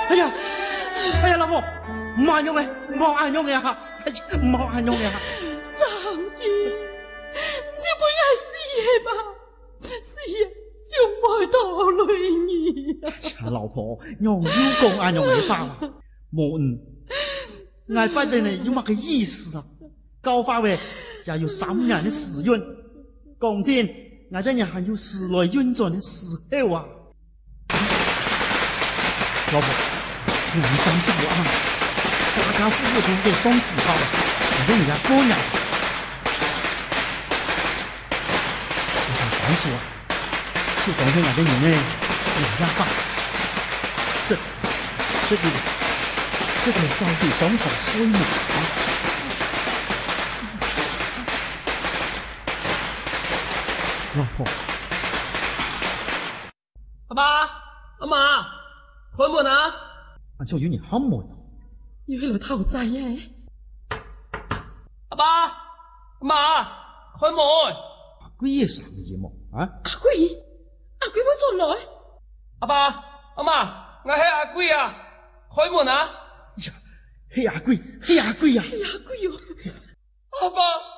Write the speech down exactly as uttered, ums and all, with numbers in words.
哎呀，哎呀，老婆，唔好用嘅，唔好安用嘅哈，哎呀，唔好安用嘅哈。 上天，这本係死嘅吧？死啊，就冇拖累你啊！ 哎呀，老婆，用要講安用嘅法嘛，冇嗯，我不定你有乜嘅意思啊？高法嘅也有三年嘅時運，講天，我真係還有時來運轉嘅時候啊！老婆，你相信我啊！家家户户都給放紙炮，我跟人家過年。你想反說啊？就講起我的人呢，人家法，是是的，是的，遭遇雙重衰命啊！老婆， 阿爸阿媽，開門啊！ 俺就有你喊門。 要喺度偷仔嘅。 阿爸阿媽，開門！ 阿貴嘢生嘢麼？啊？ 阿貴，阿貴冇進來。 阿爸阿媽，我係阿貴啊！開門啊！ 哎呀，係阿貴，係阿貴啊！ 係阿貴哦。 阿爸。